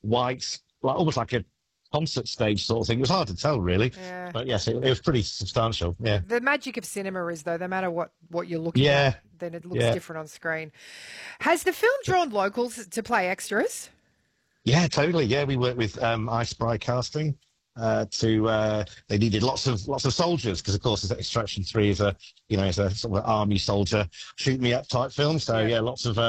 white, like almost like a concert stage sort of thing. It was hard to tell, really. Yeah. But yes, it was pretty substantial. Yeah. The magic of cinema is, though, no matter what you're looking at, Yeah. then it looks Yeah. different on screen. Has the film drawn locals to play extras? Yeah, totally. Yeah, we worked with I Spy Casting they needed lots of soldiers because, of course, Extraction 3 is a sort of army soldier shoot me up type film. So Yeah. yeah, lots of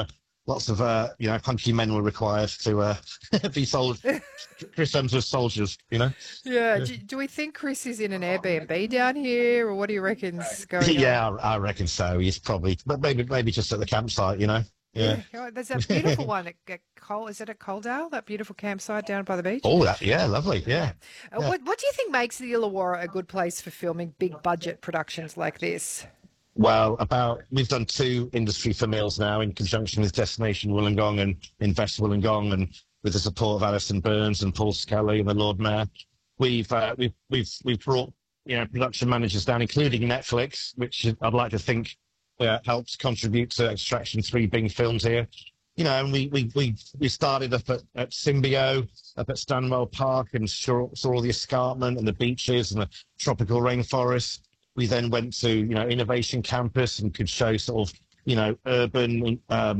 hunky men were required to be sold. Chris Hemsworth soldiers. Yeah. Do we think Chris is in an Airbnb down here, or what do you reckon's going on? Yeah, I reckon so. He's probably, but maybe just at the campsite. Yeah. Oh, there's that beautiful one at is it at Coaldale? That beautiful campsite down by the beach? Oh, yeah, lovely. Yeah. What do you think makes the Illawarra a good place for filming big budget productions like this? Well, we've done 2 industry films now in conjunction with Destination Wollongong and Invest Wollongong, and with the support of Alison Burns and Paul Scully and the Lord Mayor. We've brought production managers down, including Netflix, which I'd like to think helps contribute to Extraction 3 being filmed here. And we started up at Symbio, up at Stanwell Park, and saw all the escarpment and the beaches and the tropical rainforest. We then went to Innovation Campus and could show sort of urban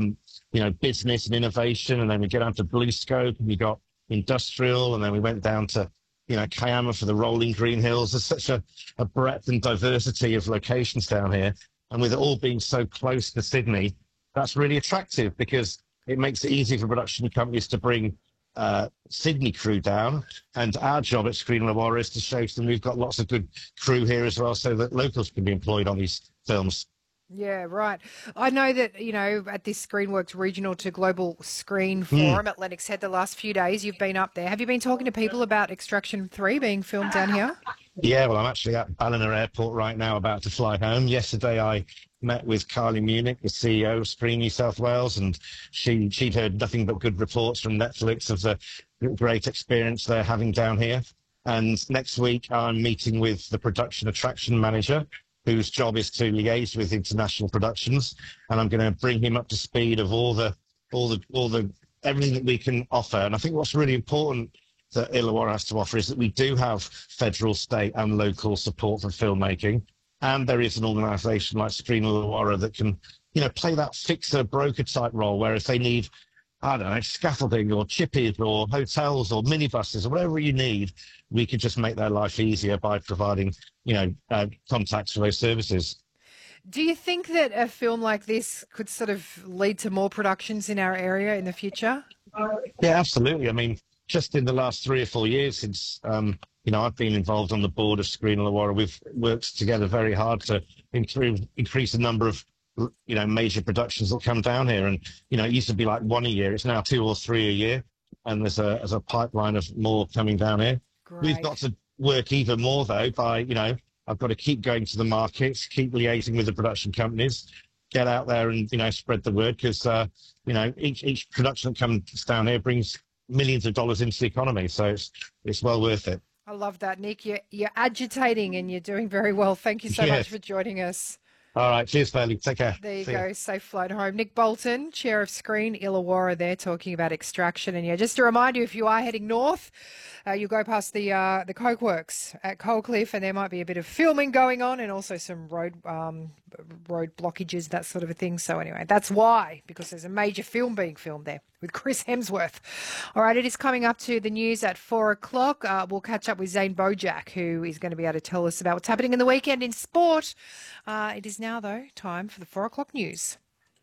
business and innovation, and then we get down to Blue Scope and we got industrial, and then we went down to Kiama for the rolling green hills. There's such a breadth and diversity of locations down here. And with it all being so close to Sydney, that's really attractive because it makes it easy for production companies to bring Sydney crew down. And our job at Screen Illawarra is to show them we've got lots of good crew here as well, so that locals can be employed on these films. Yeah, right. I know that, at this ScreenWorks Regional to Global Screen Forum at Lennox Head the last few days, you've been up there. Have you been talking to people about Extraction 3 being filmed down here? Yeah, well, I'm actually at Ballina Airport right now about to fly home. Yesterday, I met with Carly Munich, the CEO of Screen New South Wales, and she'd heard nothing but good reports from Netflix of the great experience they're having down here. And next week, I'm meeting with the production attraction manager, whose job is to liaise with international productions, and I'm going to bring him up to speed of all the everything that we can offer. And I think what's really important that Illawarra has to offer is that we do have federal, state, and local support for filmmaking, and there is an organisation like Screen Illawarra that can, play that fixer broker type role, where if they need, I don't know, scaffolding or chippies or hotels or minibuses or whatever you need, we can just make their life easier by providing, contacts for those services. Do you think that a film like this could sort of lead to more productions in our area in the future? Yeah, absolutely. I mean, just in the last 3 or 4 years since, I've been involved on the board of Screen Illawarra, we've worked together very hard to increase the number of major productions that come down here. And, it used to be like 1 a year. It's now 2 or 3 a year. And there's a pipeline of more coming down here. Great. We've got to work even more, though, by, I've got to keep going to the markets, keep liaising with the production companies, get out there and, spread the word, because, each production that comes down here brings millions of dollars into the economy. So it's well worth it. I love that, Nick. You're agitating and you're doing very well. Thank you so much for joining us. All right. Cheers, Bailey. Take care. There you go. Safe flight home. Nick Bolton, Chair of Screen Illawarra there, talking about Extraction. And yeah, just to remind you, if you are heading north, you'll go past the Coke Works at Coalcliff, and there might be a bit of filming going on and also some road blockages, that sort of a thing. So anyway, that's why, because there's a major film being filmed there with Chris Hemsworth. All right, it is coming up to the news at 4 o'clock. We'll catch up with Zane Bojack, who is going to be able to tell us about what's happening in the weekend in sport. It is now, though, time for the 4 o'clock news.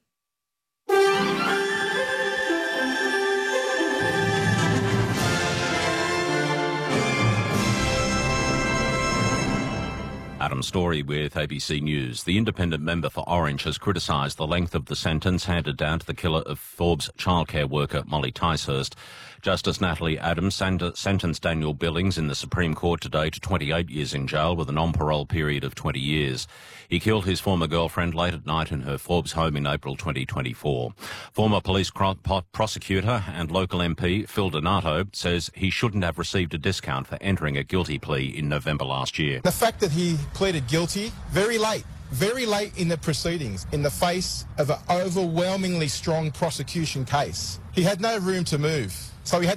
Adam Story with ABC News. The independent member for Orange has criticised the length of the sentence handed down to the killer of Forbes childcare worker Molly Ticehurst. Justice Natalie Adams sentenced Daniel Billings in the Supreme Court today to 28 years in jail with a non-parole period of 20 years. He killed his former girlfriend late at night in her Forbes home in April 2024. Former police prosecutor and local MP Phil Donato says he shouldn't have received a discount for entering a guilty plea in November last year. The fact that he pleaded guilty very late in the proceedings, in the face of an overwhelmingly strong prosecution case, he had no room to move. So he had